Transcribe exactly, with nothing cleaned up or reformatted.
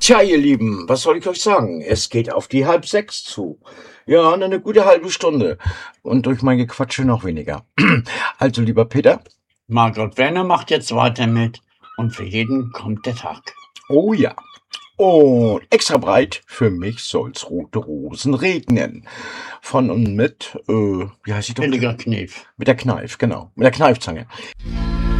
Tja, ihr Lieben, was soll ich euch sagen? Es geht auf die halb sechs zu. Ja, eine gute halbe Stunde. Und durch mein Gequatsche noch weniger. Also, lieber Peter. Margot Werner macht jetzt weiter mit und für jeden kommt der Tag. Oh ja. Und extra breit, für mich soll's rote Rosen regnen. Von und mit, äh, wie heißt sie doch? Billiger Knief. Mit der Kneif, genau. Mit der Kneifzange.